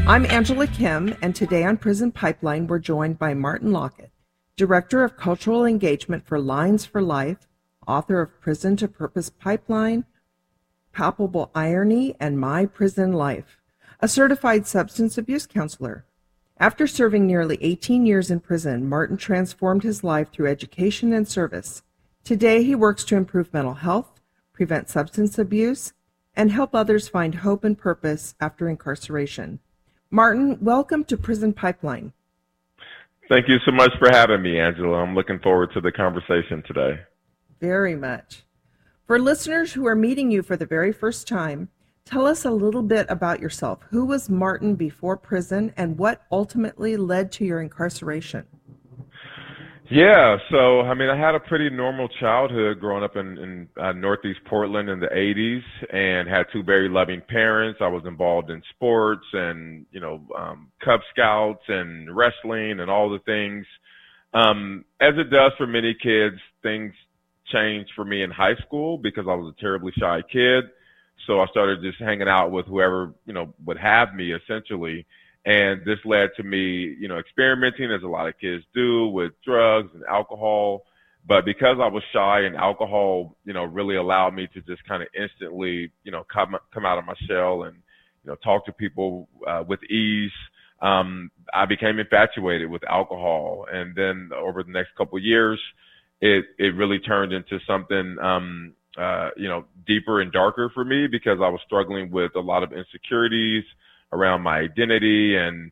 I'm Angela Kim, and today on Prison Pipeline, we're joined by Martin Lockett, Director of Cultural Engagement for Lines for Life, author of Prison to Purpose Pipeline, Palpable Irony, and My Prison Life, a certified substance abuse counselor. After serving nearly 18 years in prison, Martin transformed his life through education and service. Today, he works to improve mental health, prevent substance abuse, and help others find hope and purpose after incarceration. Martin, welcome to Prison Pipeline. Thank you so much for having me, Angela. I'm looking forward to the conversation today. Very much. For listeners who are meeting you for the very first time, tell us a little bit about yourself. Who was Martin before prison, and what ultimately led to your incarceration? Yeah, so I had a pretty normal childhood growing up in Northeast Portland in the 80s, and had two very loving parents. I was involved in sports and Cub Scouts and wrestling and all the things. As it does for many kids, things changed for me in high school because I was a terribly shy kid. So I started just hanging out with whoever would have me, essentially. And this led to me, experimenting, as a lot of kids do, with drugs and alcohol. But because I was shy, and alcohol, really allowed me to just kind of instantly, come out of my shell and, talk to people with ease, I became infatuated with alcohol. And then over the next couple of years, it really turned into something, deeper and darker for me, because I was struggling with a lot of insecurities around my identity and,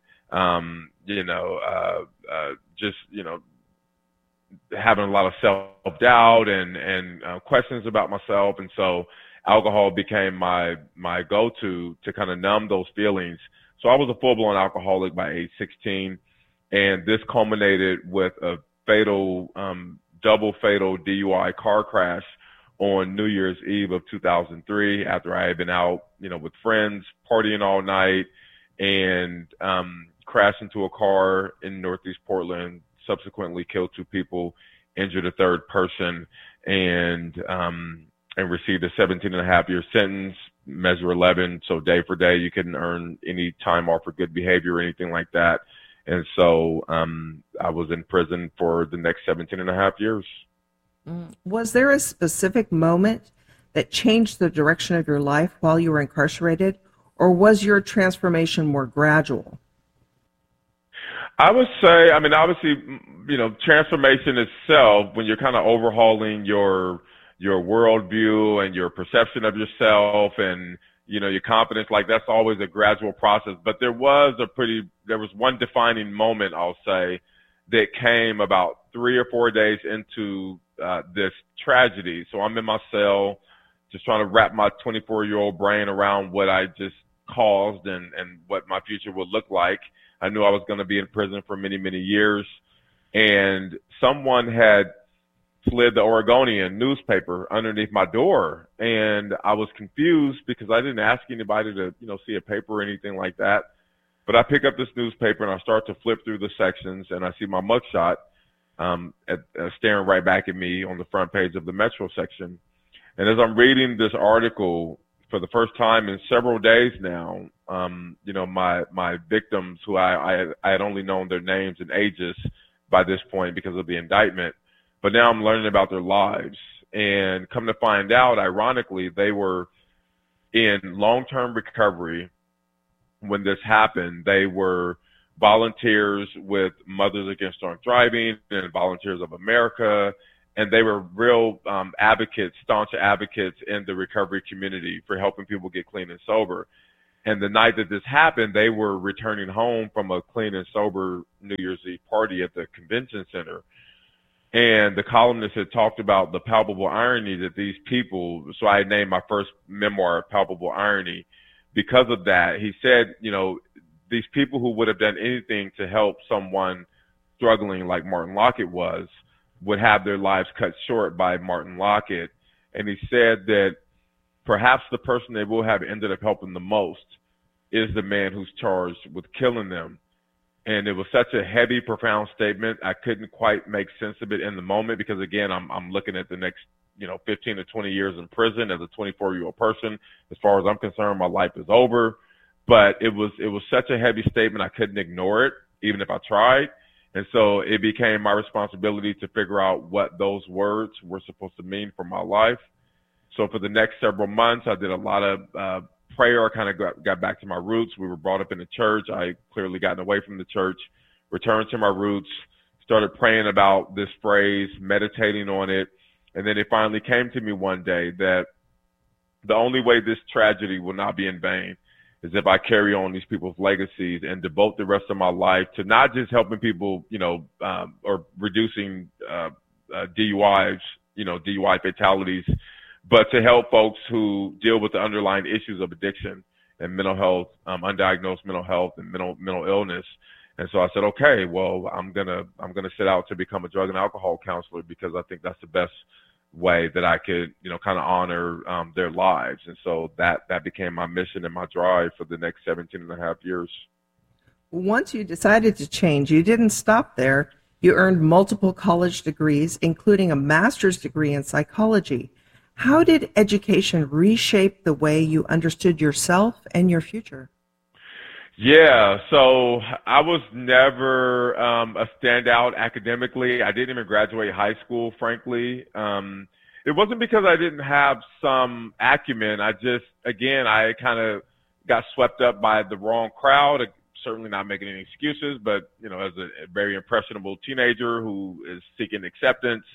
just, having a lot of self-doubt and questions about myself. And so alcohol became my go-to to kind of numb those feelings. So I was a full-blown alcoholic by age 16. And this culminated with a fatal, double fatal DUI car crash on New Year's Eve of 2003, after I had been out, with friends, partying all night, and crashed into a car in Northeast Portland, subsequently killed two people, injured a third person, and received a 17.5-year sentence, measure 11. So day for day, you couldn't earn any time off for good behavior or anything like that. And so I was in prison for the next 17.5 years. Was there a specific moment that changed the direction of your life while you were incarcerated, or was your transformation more gradual? I would say, obviously, transformation itself, when you're kind of overhauling your worldview and your perception of yourself and, your confidence, like, that's always a gradual process. But there was one defining moment, I'll say, that came about 3 or 4 days into this tragedy. So I'm in my cell, just trying to wrap my 24-year-old brain around what I just caused and what my future would look like. I knew I was going to be in prison for many, many years. And someone had slid the Oregonian newspaper underneath my door. And I was confused because I didn't ask anybody to, see a paper or anything like that. But I pick up this newspaper and I start to flip through the sections, and I see my mugshot staring right back at me on the front page of the Metro section. And as I'm reading this article for the first time in several days now, my victims, who I had only known their names and ages by this point because of the indictment, but now I'm learning about their lives. And come to find out, ironically, they were in long-term recovery when this happened. They were volunteers with Mothers Against Drunk Driving and Volunteers of America, and they were real advocates, staunch advocates in the recovery community for helping people get clean and sober. And the night that this happened, they were returning home from a clean and sober New Year's Eve party at the convention center. And the columnist had talked about the palpable irony that these people, so I named my first memoir Palpable Irony. Because of that, he said, these people who would have done anything to help someone struggling like Martin Lockett would have their lives cut short by Martin Lockett. And he said that perhaps the person they will have ended up helping the most is the man who's charged with killing them. And it was such a heavy, profound statement. I couldn't quite make sense of it in the moment because, again, I'm looking at the next, 15 to 20 years in prison as a 24-year-old person. As far as I'm concerned, my life is over. but it was such a heavy statement I couldn't ignore it, even if I tried. And so it became my responsibility to figure out what those words were supposed to mean for my life. So for the next several months, I did a lot of prayer. I kind of got back to my roots. We were brought up in the church. I clearly gotten away from the church, returned to my roots, started praying about this phrase, meditating on it. And then it finally came to me one day that the only way this tragedy will not be in vain is if I carry on these people's legacies and devote the rest of my life to not just helping people, or reducing DUIs, DUI fatalities, but to help folks who deal with the underlying issues of addiction and mental health, undiagnosed mental health and mental illness. And so I said, okay, well, I'm gonna set out to become a drug and alcohol counselor because I think that's the best way that I could, kind of honor their lives. And so that became my mission and my drive for the next 17 and a half years. Once you decided to change, you didn't stop there. You earned multiple college degrees, including a master's degree in psychology. How did education reshape the way you understood yourself and your future? Yeah, so I was never a standout academically. I didn't even graduate high school, frankly. It wasn't because I didn't have some acumen. I kind of got swept up by the wrong crowd. Certainly not making any excuses, but, as a very impressionable teenager who is seeking acceptance,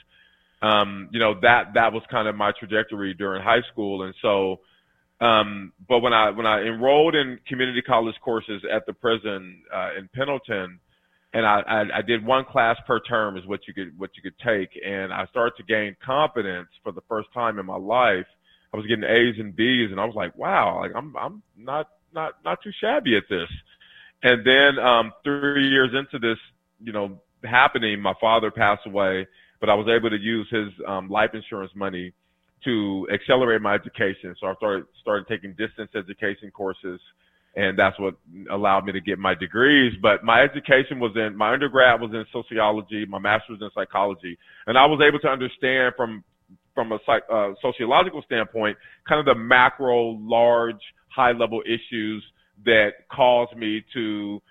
that was kind of my trajectory during high school. And so, but when I enrolled in community college courses at the prison in Pendleton, and I did one class per term is what you could take, and I started to gain confidence for the first time in my life. I was getting A's and B's, and I was like, wow, like I'm not too shabby at this. And then 3 years into this, happening, my father passed away, but I was able to use his life insurance money to accelerate my education. So I started taking distance education courses, and that's what allowed me to get my degrees. But my education my undergrad was in sociology, my master's in psychology, and I was able to understand from a sociological standpoint, kind of the macro, large, high-level issues that caused me to,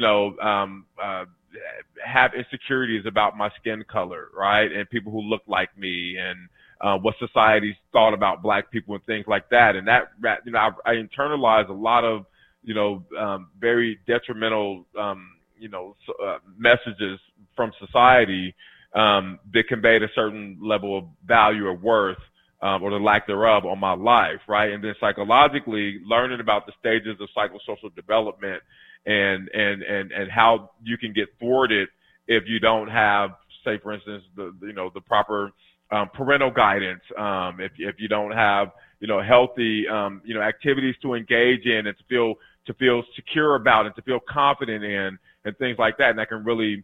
have insecurities about my skin color, right, and people who look like me, and what society thought about Black people and things like that. And that, I internalized a lot of, very detrimental, messages from society that conveyed a certain level of value or worth, or the lack thereof on my life, right? And then psychologically, learning about the stages of psychosocial development and how you can get thwarted if you don't have, say, for instance, the proper parental guidance, if you don't have, healthy, activities to engage in and to feel secure about and to feel confident in and things like that. And that can really,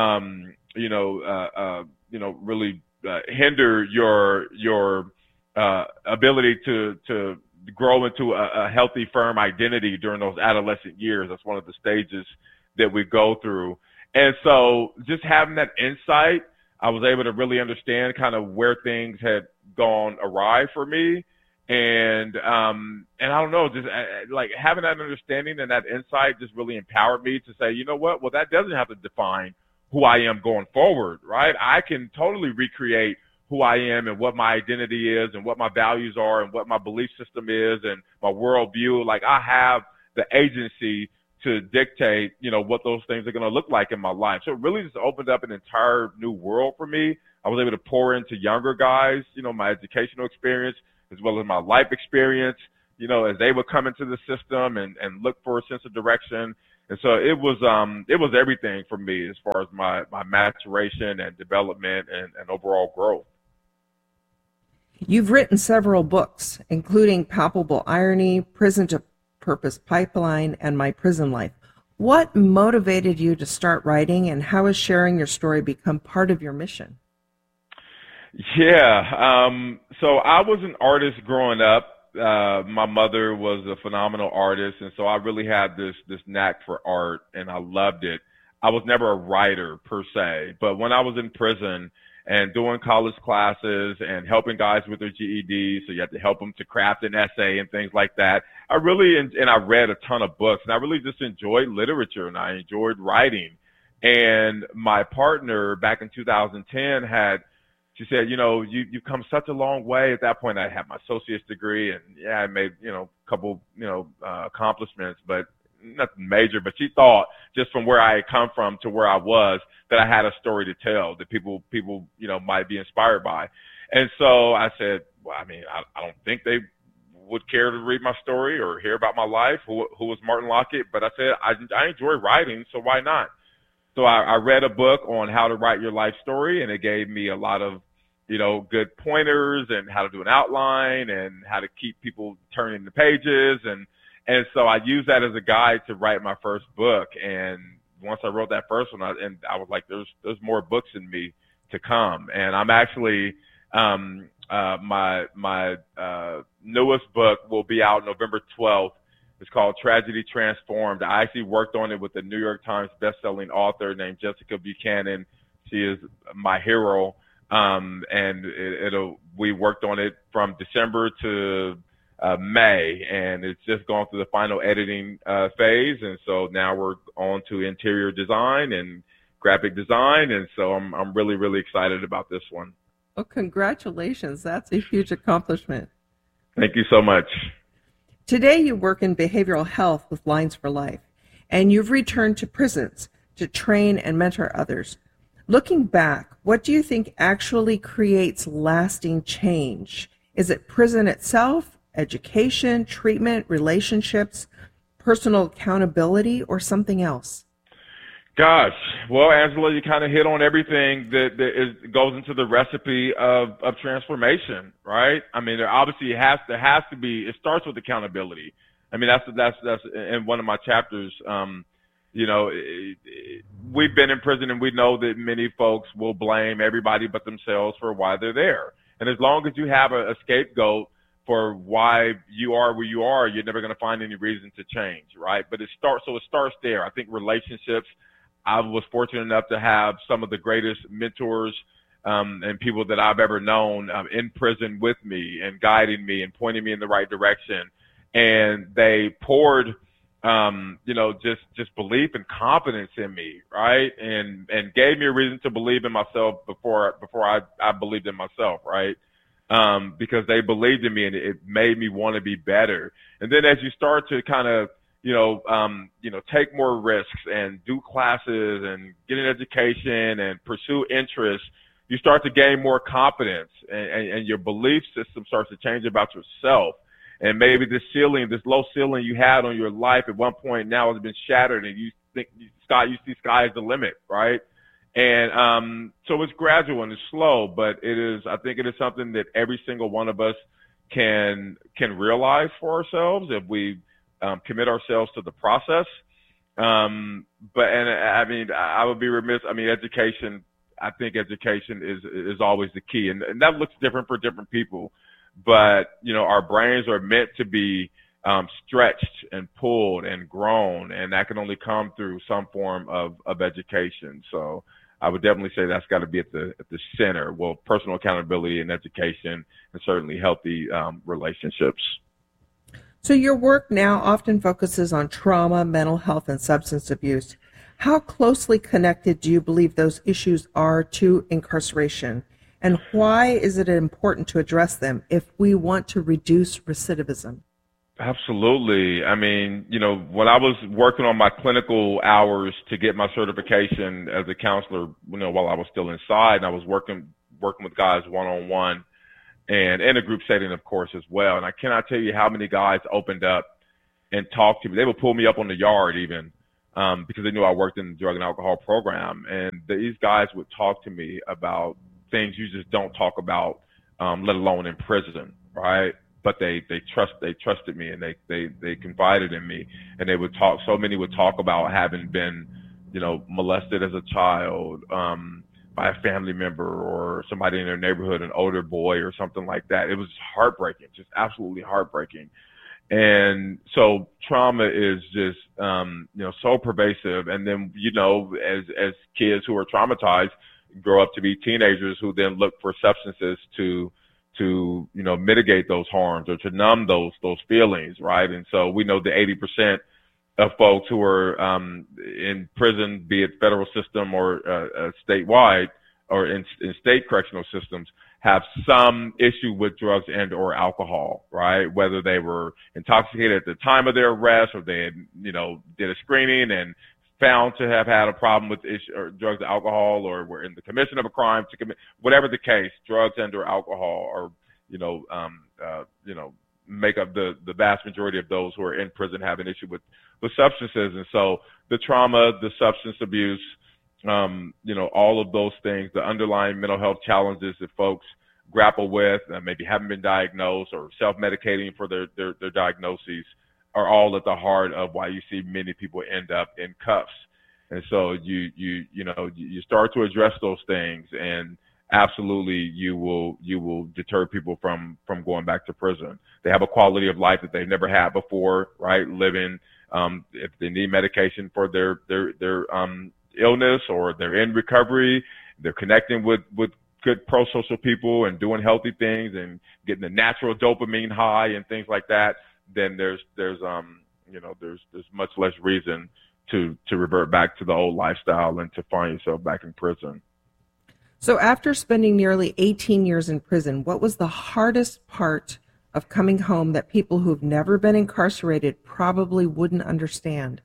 really hinder your ability to grow into a healthy, firm identity during those adolescent years. That's one of the stages that we go through. And so just having that insight, I was able to really understand kind of where things had gone awry for me. And I don't know, just like having that understanding and that insight just really empowered me to say, you know what, well, that doesn't have to define who I am going forward, right? I can totally recreate who I am and what my identity is and what my values are and what my belief system is and my worldview. Like I have the agency to dictate, what those things are going to look like in my life. So it really just opened up an entire new world for me. I was able to pour into younger guys, my educational experience as well as my life experience, as they would come into the system and look for a sense of direction. And so it was everything for me as far as my maturation and development and overall growth. You've written several books, including Palpable Irony, Prison to Purpose Pipeline, and My Prison Life. What motivated you to start writing, and how has sharing your story become part of your mission? Yeah, so I was an artist growing up. My mother was a phenomenal artist, and so I really had this knack for art, and I loved it. I was never a writer per se, but when I was in prison and doing college classes and helping guys with their GED. So you have to help them to craft an essay and things like that. I read a ton of books, and I really just enjoyed literature, and I enjoyed writing. And my partner back in 2010 she said, you've come such a long way. At that point, I had my associate's degree, and I made, a couple, accomplishments, but nothing major. But she thought, just from where I had come from to where I was, that I had a story to tell that people, might be inspired by. And so I said, well, I don't think they would care to read my story or hear about my life, who was Martin Lockett. But I said, I enjoy writing, so why not? So I read a book on how to write your life story, and it gave me a lot of, good pointers and how to do an outline and how to keep people turning the pages. And so I used that as a guide to write my first book. And once I wrote that first one, I was like, there's more books in me to come. And I'm actually, my newest book will be out November 12th. It's called Tragedy Transformed. I actually worked on it with a New York Times best-selling author named Jessica Buchanan. She is my hero. And we worked on it from December to May, and it's just gone through the final editing phase. And so now we're on to interior design and graphic design. And so I'm really, really excited about this one. Oh, congratulations. That's a huge accomplishment. Thank you so much. Today you work in behavioral health with Lines for Life, and you've returned to prisons to train and mentor others. Looking back, what do you think actually creates lasting change? Is it prison itself, education, treatment, relationships, personal accountability, or something else? Gosh, well, Angela, you kind of hit on everything that goes into the recipe of transformation, right? There obviously there has to be. It starts with accountability. That's in one of my chapters. We've been in prison, and we know that many folks will blame everybody but themselves for why they're there. And as long as you have a scapegoat for why you are where you are, you're never going to find any reason to change, right? But it starts there. I think relationships. I was fortunate enough to have some of the greatest mentors and people that I've ever known in prison with me and guiding me and pointing me in the right direction. And they poured, just belief and confidence in me, right? And gave me a reason to believe in myself before I believed in myself, right? Because they believed in me, and it made me want to be better. And then as you start to kind of take more risks and do classes and get an education and pursue interests, you start to gain more confidence, and your belief system starts to change about yourself. And maybe this low ceiling you had on your life at one point now has been shattered, and you see sky as the limit, right? And so it's gradual and it's slow, but I think it is something that every single one of us can realize for ourselves if we commit ourselves to the process. I would be remiss. Education. I think education is always the key, and that looks different for different people. But our brains are meant to be stretched and pulled and grown, and that can only come through some form of education. So I would definitely say that's got to be at the center. Well, personal accountability and education, and certainly healthy relationships. So your work now often focuses on trauma, mental health, and substance abuse. How closely connected do you believe those issues are to incarceration? And why is it important to address them if we want to reduce recidivism? Absolutely. When I was working on my clinical hours to get my certification as a counselor, while I was still inside, and I was working with guys one-on-one, and in a group setting, of course, as well. And I cannot tell you how many guys opened up and talked to me. They would pull me up on the yard even because they knew I worked in the drug and alcohol program. And these guys would talk to me about things you just don't talk about, let alone in prison, right? But they trusted me, and they confided in me, and they would talk. So many would talk about having been, molested as a child, by a family member or somebody in their neighborhood, an older boy or something like that. It was heartbreaking, just absolutely heartbreaking. And so trauma is just, so pervasive. And then, as kids who are traumatized, grow up to be teenagers who then look for substances to mitigate those harms or to numb those feelings, right? And so we know that 80% of folks who are in prison, be it federal system or statewide or in state correctional systems, have some issue with drugs and or alcohol, right? Whether they were intoxicated at the time of their arrest or they had, did a screening and found to have had a problem with drugs or alcohol, or were in the commission of a crime to commit, whatever the case, drugs and or alcohol are, make up the vast majority of those who are in prison have an issue with substances. And so the trauma, the substance abuse, all of those things, the underlying mental health challenges that folks grapple with, maybe haven't been diagnosed or self-medicating for their diagnoses, are all at the heart of why you see many people end up in cuffs. And so you start to address those things, and absolutely you will deter people from going back to prison. They have a quality of life that they've never had before, right? Living, if they need medication for their illness, or they're in recovery, they're connecting with good pro-social people and doing healthy things and getting the natural dopamine high and things like that, then there's much less reason to revert back to the old lifestyle and to find yourself back in prison. So after spending nearly 18 years in prison, what was the hardest part of coming home that people who've never been incarcerated probably wouldn't understand?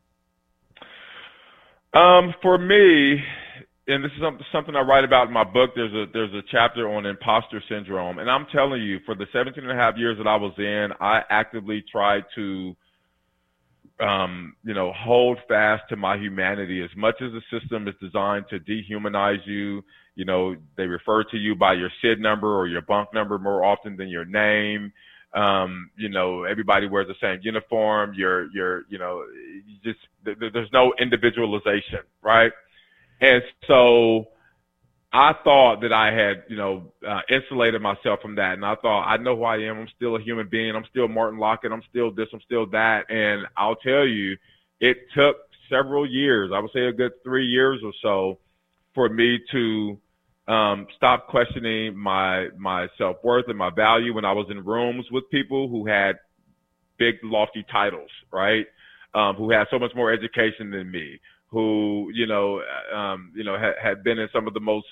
For me, and this is something I write about in my book, there's a chapter on imposter syndrome. And I'm telling you, for the 17 and a half years that I was in, I actively tried to, hold fast to my humanity. As much as the system is designed to dehumanize you, they refer to you by your SID number or your bunk number more often than your name. Everybody wears the same uniform. There's no individualization, right? And so I thought that I had, insulated myself from that. And I thought, I know who I am. I'm still a human being. I'm still Martin Lockett. I'm still this. I'm still that. And I'll tell you, it took several years, I would say a good 3 years or so, for me to stop questioning my self-worth and my value when I was in rooms with people who had big, lofty titles, right? Who had so much more education than me, who, had been in some of the most,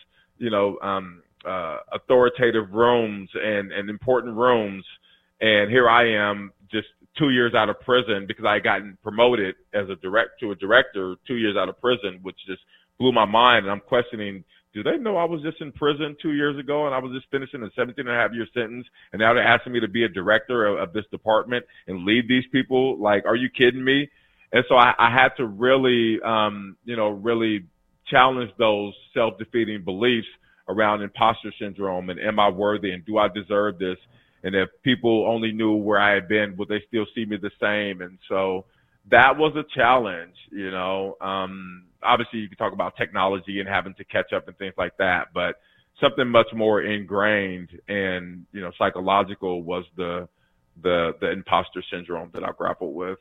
authoritative rooms and important rooms. And here I am just 2 years out of prison because I had gotten promoted as a director 2 years out of prison, which just blew my mind. And I'm questioning, do they know I was just in prison 2 years ago and I was just finishing a 17-and-a-half-year sentence, and now they're asking me to be a director of this department and lead these people? Like, are you kidding me? And so I had to really, really challenge those self-defeating beliefs around imposter syndrome and am I worthy and do I deserve this? And if people only knew where I had been, would they still see me the same? And so that was a challenge, Obviously, you can talk about technology and having to catch up and things like that, but something much more ingrained and, psychological was the imposter syndrome that I grappled with.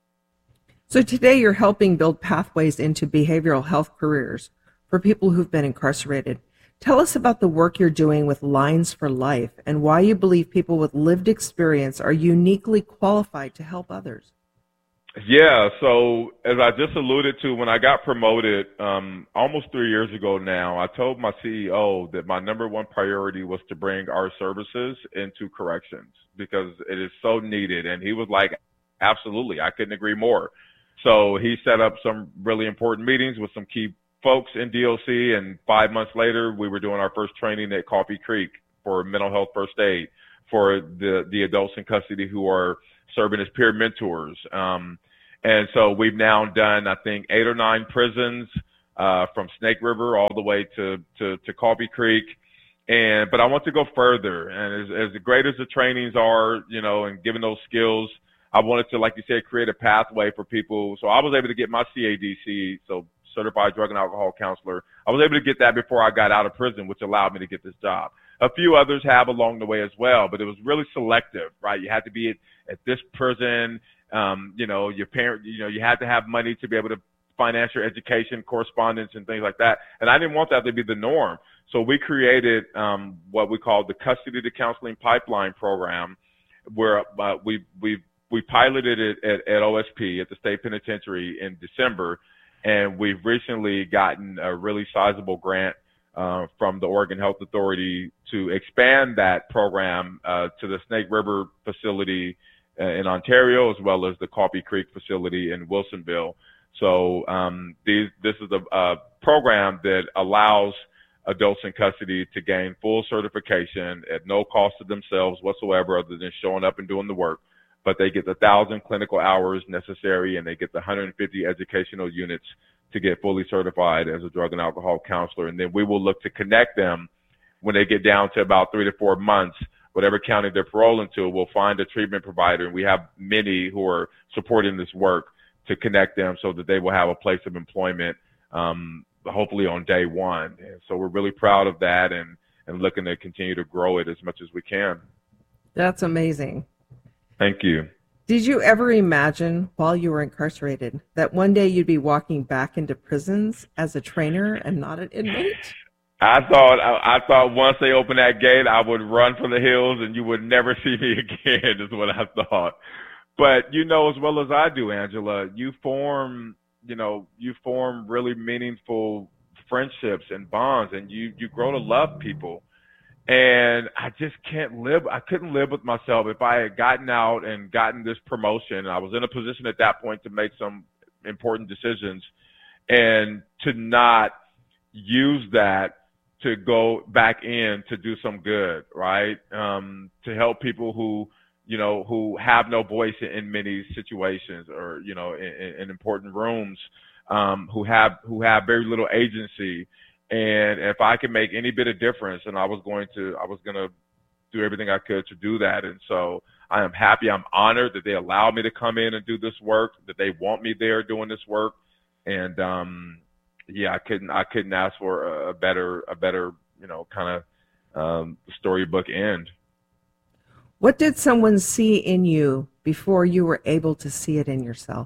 So today you're helping build pathways into behavioral health careers for people who've been incarcerated. Tell us about the work you're doing with Lines for Life and why you believe people with lived experience are uniquely qualified to help others. Yeah, so as I just alluded to, when I got promoted almost 3 years ago now, I told my CEO that my number one priority was to bring our services into corrections because it is so needed. And he was like, absolutely, I couldn't agree more. So he set up some really important meetings with some key folks in DOC, and 5 months later, we were doing our first training at Coffee Creek for mental health first aid for the adults in custody who are serving as peer mentors. And so we've now done, I think, 8 or 9 prisons from Snake River all the way to Coffee Creek. But I want to go further. And as great as the trainings are, and given those skills, I wanted to, like you said, create a pathway for people. So I was able to get my CADC, so Certified Drug and Alcohol Counselor. I was able to get that before I got out of prison, which allowed me to get this job. A few others have along the way as well, but it was really selective, right? You had to be at this prison. Your parent, you had to have money to be able to financial education correspondence and things like that. And I didn't want that to be the norm. So we created what we call the Custody to Counseling Pipeline program, where we piloted it at OSP, at the state penitentiary, in December. And we've recently gotten a really sizable grant from the Oregon Health Authority to expand that program to the Snake River facility in Ontario, as well as the Coffee Creek facility in Wilsonville. So this is a program that allows adults in custody to gain full certification at no cost to themselves whatsoever, other than showing up and doing the work. But they get the 1,000 clinical hours necessary, and they get the 150 educational units to get fully certified as a drug and alcohol counselor. And then we will look to connect them when they get down to about 3 to 4 months. Whatever county they're paroling to, we'll find a treatment provider, and we have many who are supporting this work to connect them so that they will have a place of employment, hopefully on day one. And so we're really proud of that, and looking to continue to grow it as much as we can. That's amazing. Thank you. Did you ever imagine while you were incarcerated that one day you'd be walking back into prisons as a trainer and not an inmate? I thought once they opened that gate, I would run for the hills and you would never see me again, is what I thought. But you know as well as I do, Angela, you form really meaningful friendships and bonds, and you grow to love people. And I just I couldn't live with myself if I had gotten out and gotten this promotion. I was in a position at that point to make some important decisions, and to not use that to go back in to do some good, right? To help people who have no voice in many situations, or, in important rooms, who have very little agency. And if I could make any bit of difference, and I was going to do everything I could to do that. And so I am happy. I'm honored that they allowed me to come in and do this work, that they want me there doing this work. And, I couldn't ask for a better, kind of, storybook end. What did someone see in you before you were able to see it in yourself?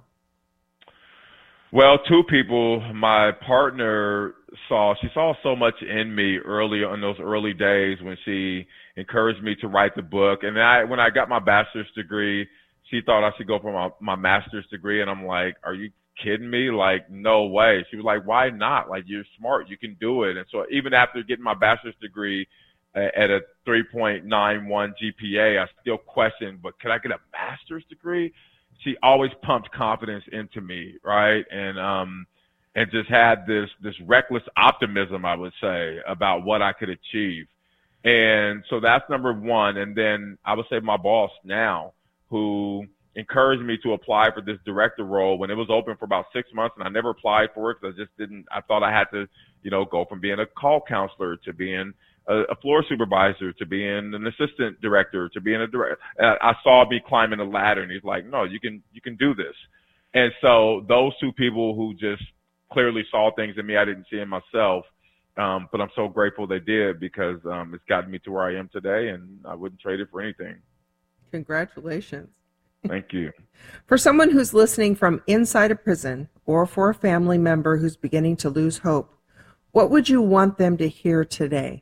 Well, two people. My partner saw so much in me early on, those early days, when she encouraged me to write the book. And when I got my bachelor's degree, she thought I should go for my master's degree. And I'm like, are you kidding me? Like, no way. She was like, why not? Like, you're smart, you can do it. And so even after getting my bachelor's degree at a 3.91 GPA, I still questioned, but could I get a master's degree? She always pumped confidence into me, right? And just had this reckless optimism, I would say, about what I could achieve. And so that's number one. And then I would say my boss now, who encouraged me to apply for this director role when it was open for about 6 months, and I never applied for it because I thought I had to, go from being a call counselor to being a floor supervisor to being an assistant director to being a director. I saw me climbing the ladder, and he's like, no, you can do this. And so those two people who just clearly saw things in me I didn't see in myself, but I'm so grateful they did, because it's gotten me to where I am today, and I wouldn't trade it for anything. Congratulations. Thank you. For someone who's listening from inside a prison, or for a family member who's beginning to lose hope, what would you want them to hear today?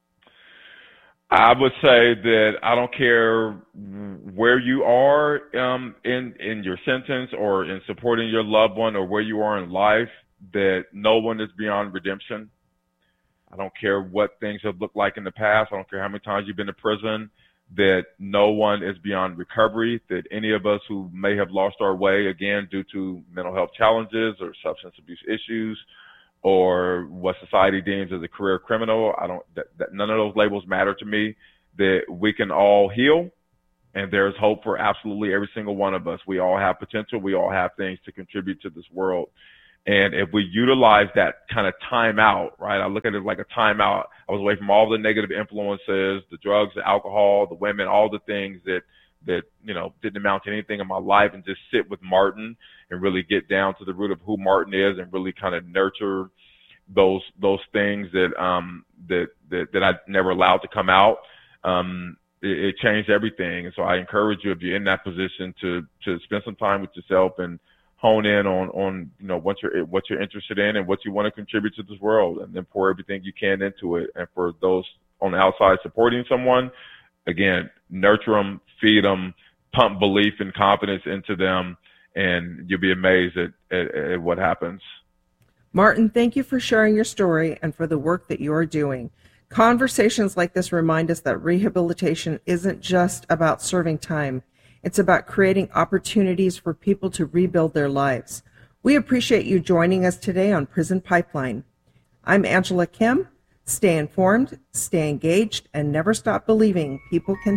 I would say that I don't care where you are in your sentence, or in supporting your loved one, or where you are in life, that no one is beyond redemption. I don't care what things have looked like in the past. I don't care how many times you've been to prison, that no one is beyond recovery, that any of us who may have lost our way, again, due to mental health challenges or substance abuse issues, or what society deems as a career criminal, that none of those labels matter to me, that we can all heal, and there's hope for absolutely every single one of us. We all have potential. We all have things to contribute to this world. And if we utilize that kind of time out, right? I look at it like a time out. I was away from all the negative influences, the drugs, the alcohol, the women, all the things that didn't amount to anything in my life, and just sit with Martin and really get down to the root of who Martin is, and really kind of nurture those things that I never allowed to come out. It changed everything. And so I encourage you, if you're in that position, to spend some time with yourself and hone in on what you're interested in and what you want to contribute to this world, and then pour everything you can into it. And for those on the outside supporting someone, again, nurture them, feed them, pump belief and confidence into them, and you'll be amazed at what happens. Martin, thank you for sharing your story and for the work that you are doing. Conversations like this remind us that rehabilitation isn't just about serving time. It's about creating opportunities for people to rebuild their lives. We appreciate you joining us today on Prison Pipeline. I'm Angela Kim. Stay informed, stay engaged, and never stop believing people can